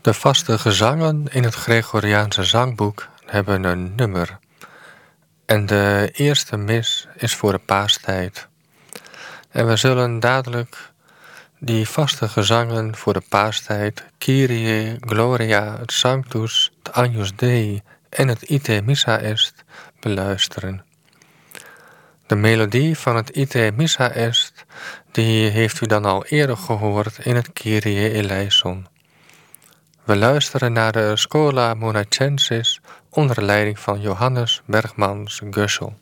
De vaste gezangen in het Gregoriaanse zangboek hebben een nummer. En de eerste mis is voor de paastijd. En we zullen dadelijk die vaste gezangen voor de paastijd, Kyrie, Gloria, het Sanctus, het Agnus Dei en het Ite Missa Est, beluisteren. De melodie van het Ite Missa Est, die heeft u dan al eerder gehoord in het Kyrie eleison. We luisteren naar de Schola Monacensis onder leiding van Johannes Bergmans Gussel.